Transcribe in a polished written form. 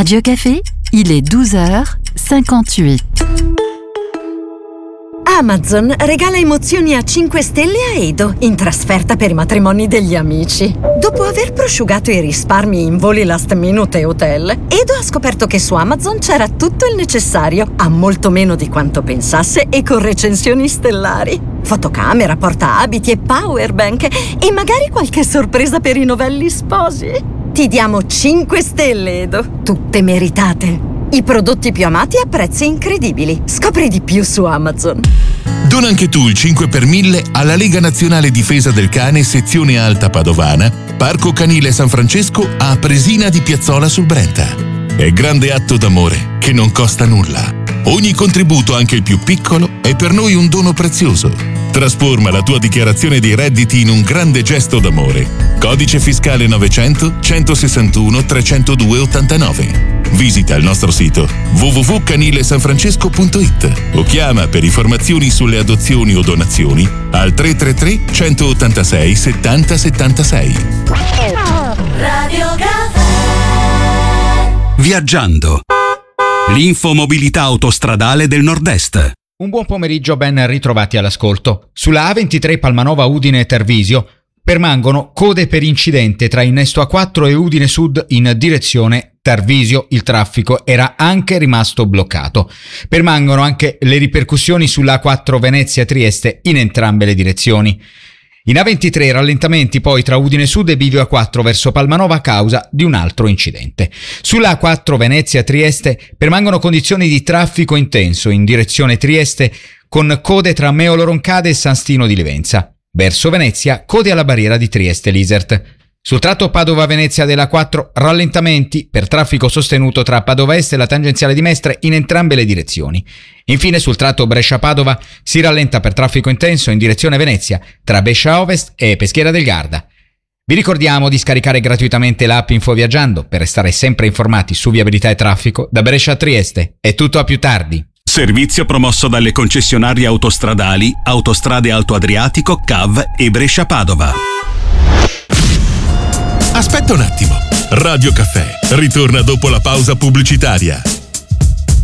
Radio Café, il est 12h58. Amazon regala emozioni a 5 stelle a Edo in trasferta per i matrimoni degli amici. Dopo aver prosciugato i risparmi in voli last minute e hotel, Edo ha scoperto che su Amazon c'era tutto il necessario, a molto meno di quanto pensasse e con recensioni stellari. Fotocamera, portaabiti e powerbank e magari qualche sorpresa per i novelli sposi. Ti diamo 5 stelle, Edo, tutte meritate. I prodotti più amati a prezzi incredibili. Scopri di più su Amazon. Dona anche tu il 5 per 1000 alla Lega Nazionale Difesa del Cane sezione Alta Padovana, Parco Canile San Francesco a Presina di Piazzola sul Brenta. È grande atto d'amore che non costa nulla. Ogni contributo, anche il più piccolo, è per noi un dono prezioso. Trasforma la tua dichiarazione dei redditi in un grande gesto d'amore. Codice fiscale 900 161 302 89. Visita il nostro sito www.canilesanfrancesco.it o chiama per informazioni sulle adozioni o donazioni al 333 186 70 76. Radio Café. Viaggiando. L'infomobilità autostradale del Nord-Est. Un buon pomeriggio, ben ritrovati all'ascolto. Sulla A23 Palmanova Udine Tervisio permangono code per incidente tra Innesto A4 e Udine Sud in direzione Tarvisio. Il traffico era anche rimasto bloccato. Permangono anche le ripercussioni sulla A4 Venezia Trieste in entrambe le direzioni. In A23 rallentamenti poi tra Udine Sud e Bivio A4 verso Palmanova a causa di un altro incidente. Sulla A4 Venezia Trieste permangono condizioni di traffico intenso in direzione Trieste con code tra Meolo Roncade e San Stino di Livenza. Verso Venezia code alla barriera di Trieste-Lisert. Sul tratto Padova-Venezia della 4 rallentamenti per traffico sostenuto tra Padova Est e la tangenziale di Mestre in entrambe le direzioni. Infine sul tratto Brescia-Padova si rallenta per traffico intenso in direzione Venezia tra Bescia Ovest e Peschiera del Garda. Vi ricordiamo di scaricare gratuitamente l'app Infoviaggiando per restare sempre informati su viabilità e traffico da Brescia a Trieste. È tutto, a più tardi. Servizio promosso dalle concessionarie autostradali Autostrade Alto Adriatico, CAV e Brescia-Padova. Aspetta un attimo. Radio Caffè ritorna dopo la pausa pubblicitaria.